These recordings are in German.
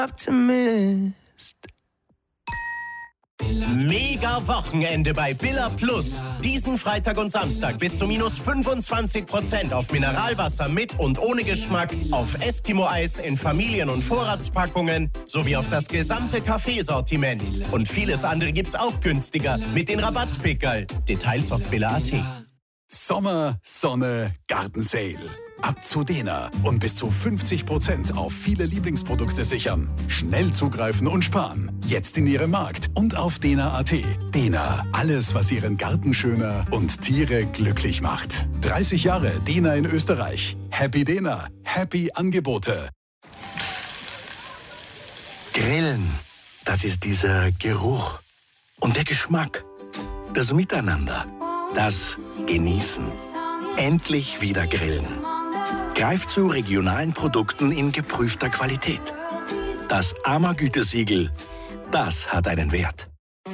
Optimist. Mega Wochenende bei Billa Plus. Diesen Freitag und Samstag bis zu minus 25% auf Mineralwasser mit und ohne Geschmack, auf Eskimo-Eis in Familien- und Vorratspackungen sowie auf das gesamte Kaffeesortiment. Und vieles andere gibt's auch günstiger mit den Rabattpickerl. Details auf billa.at. Sommer, Sonne, Gartensale. Ab zu Dena und bis zu 50% auf viele Lieblingsprodukte sichern. Schnell zugreifen und sparen. Jetzt in Ihrem Markt und auf dena.at. Dena, alles, was Ihren Garten schöner und Tiere glücklich macht. 30 Jahre Dena in Österreich. Happy Dena, happy Angebote. Grillen, das ist dieser Geruch und der Geschmack. Das Miteinander, das Genießen. Endlich wieder grillen. Greift zu regionalen Produkten in geprüfter Qualität. Das AMA-Gütesiegel, das hat einen Wert.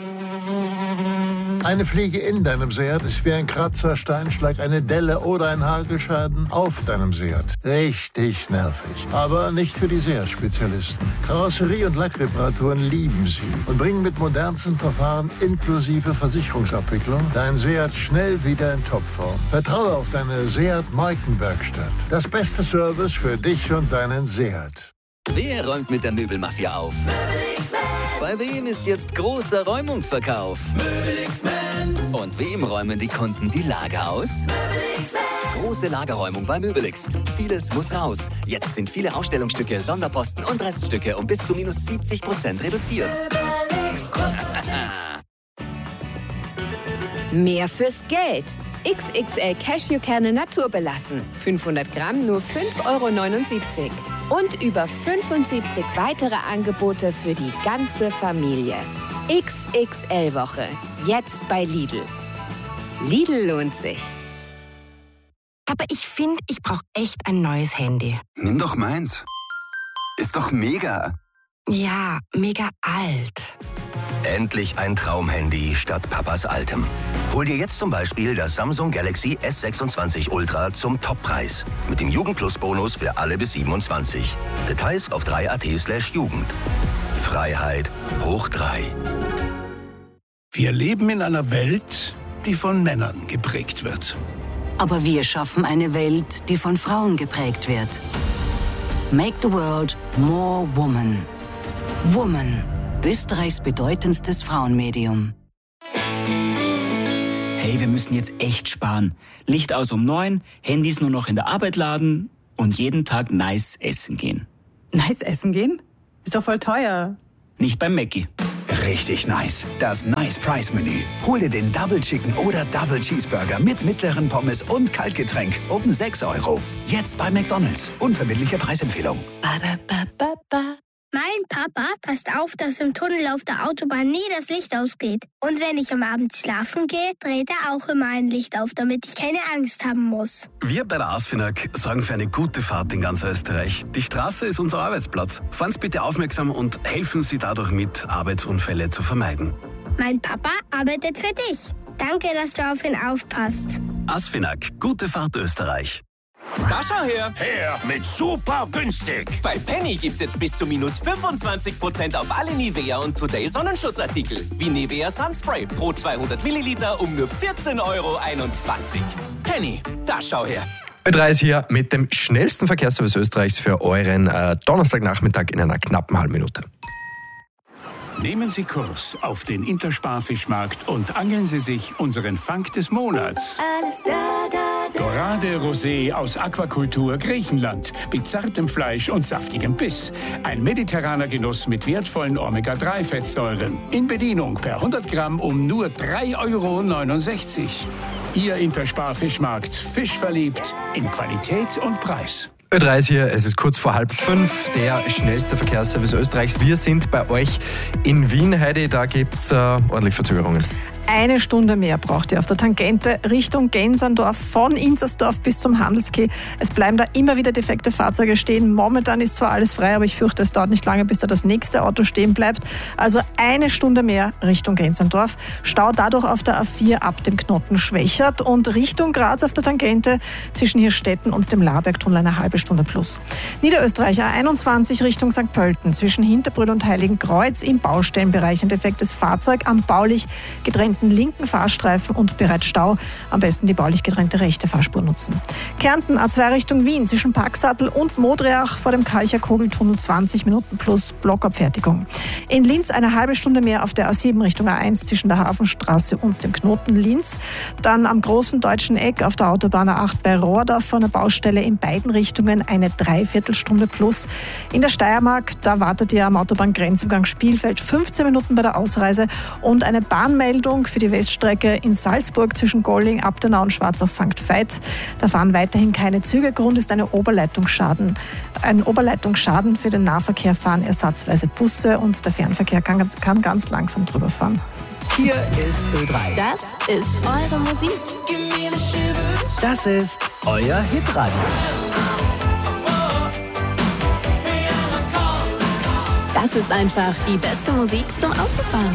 Eine Fliege in deinem Seat ist wie ein Kratzer, Steinschlag, eine Delle oder ein Hagelschaden auf deinem Seat. Richtig nervig. Aber nicht für die Seat-Spezialisten. Karosserie- und Lackreparaturen lieben sie und bringen mit modernsten Verfahren inklusive Versicherungsabwicklung dein Seat schnell wieder in Topform. Vertraue auf deine Seat-Markenwerkstatt. Das beste Service für dich und deinen Seat. Wer räumt mit der Möbelmafia auf? Bei wem ist jetzt großer Räumungsverkauf? Und wem räumen die Kunden die Lager aus? Große Lagerräumung bei Möbelix. Vieles muss raus. Jetzt sind viele Ausstellungsstücke, Sonderposten und Reststücke um bis zu minus 70% reduziert. Mehr fürs Geld. XXL Cashewkerne naturbelassen. 500 Gramm nur 5,79 €. Und über 75 weitere Angebote für die ganze Familie. XXL-Woche. Jetzt bei Lidl. Lidl lohnt sich. Aber ich finde, ich brauche echt ein neues Handy. Nimm doch meins. Ist doch mega. Ja, mega alt. Endlich ein Traumhandy statt Papas altem. Hol dir jetzt zum Beispiel das Samsung Galaxy S26 Ultra zum Toppreis. Mit dem Jugend-Plus-Bonus für alle bis 27. Details auf 3.at/Jugend. Freiheit hoch 3. Wir leben in einer Welt, die von Männern geprägt wird. Aber wir schaffen eine Welt, die von Frauen geprägt wird. Make the world more woman. Woman. Österreichs bedeutendstes Frauenmedium. Hey, wir müssen jetzt echt sparen. Licht aus um 9, Handys nur noch in der Arbeit laden und jeden Tag nice essen gehen. Nice essen gehen? Ist doch voll teuer. Nicht beim Mackie. Richtig nice. Das Nice Price Menü. Hol dir den Double Chicken oder Double Cheeseburger mit mittleren Pommes und Kaltgetränk um 6 €. Jetzt bei McDonald's. Unverbindliche Preisempfehlung. Mein Papa passt auf, dass im Tunnel auf der Autobahn nie das Licht ausgeht. Und wenn ich am Abend schlafen gehe, dreht er auch immer ein Licht auf, damit ich keine Angst haben muss. Wir bei der ASFINAG sorgen für eine gute Fahrt in ganz Österreich. Die Straße ist unser Arbeitsplatz. Fahren Sie bitte aufmerksam und helfen Sie dadurch mit, Arbeitsunfälle zu vermeiden. Mein Papa arbeitet für dich. Danke, dass du auf ihn aufpasst. ASFINAG, gute Fahrt Österreich. Da schau her! Her mit super günstig! Bei Penny gibt's jetzt bis zu minus 25% auf alle Nivea und Today Sonnenschutzartikel. Wie Nivea Sunspray pro 200 Milliliter um nur 14,21 €. Penny, da schau her! Ö3 ist hier mit dem schnellsten Verkehrsservice Österreichs für euren Donnerstagnachmittag in einer knappen halben Minute. Nehmen Sie Kurs auf den Intersparfischmarkt und angeln Sie sich unseren Fang des Monats. Alles da, da, da. Dorade Rosé aus Aquakultur Griechenland mit zartem Fleisch und saftigem Biss. Ein mediterraner Genuss mit wertvollen Omega-3-Fettsäuren. In Bedienung per 100 Gramm um nur 3,69 €. Ihr Intersparfischmarkt. Fischverliebt in Qualität und Preis. Ö3 ist hier, es ist kurz vor 4:30, der schnellste Verkehrsservice Österreichs. Wir sind bei euch in Wien, Heidi, da gibt es ordentlich Verzögerungen. eine Stunde mehr braucht ihr auf der Tangente Richtung Gensandorf von Inzersdorf bis zum Handelskeh. Es bleiben da immer wieder defekte Fahrzeuge stehen. Momentan ist zwar alles frei, aber ich fürchte, es dauert nicht lange, bis da das nächste Auto stehen bleibt. Also eine Stunde mehr Richtung Gensandorf. Stau dadurch auf der A4 ab dem Knoten Schwächert und Richtung Graz auf der Tangente zwischen Hirstetten und dem Labergtunnel eine halbe Stunde plus. Niederösterreich A21 Richtung St. Pölten zwischen Hinterbrühl und Heiligenkreuz im Baustellenbereich ein defektes Fahrzeug am baulich getrennten linken Fahrstreifen und bereits Stau. Am besten die baulich getrennte rechte Fahrspur nutzen. Kärnten A2 Richtung Wien zwischen Parksattel und Modriach vor dem Kalcher Kogeltunnel 20 Minuten plus Blockabfertigung. In Linz eine halbe Stunde mehr auf der A7 Richtung A1 zwischen der Hafenstraße und dem Knoten Linz. Dann am großen deutschen Eck auf der Autobahn A8 bei Rohrdorf von der Baustelle in beiden Richtungen eine Dreiviertelstunde plus. In der Steiermark, da wartet ihr am Autobahngrenzübergang Spielfeld 15 Minuten bei der Ausreise und eine Bahnmeldung für die Weststrecke in Salzburg zwischen Golling, Abtenau und Schwarzach-St. Veit. Da fahren weiterhin keine Züge. Grund ist ein Oberleitungsschaden. Ein Oberleitungsschaden. Für den Nahverkehr fahren ersatzweise Busse und der Fernverkehr kann ganz langsam drüber fahren. Hier ist Ö3. Das ist eure Musik. Das ist euer Hitradio. Das ist einfach die beste Musik zum Autofahren.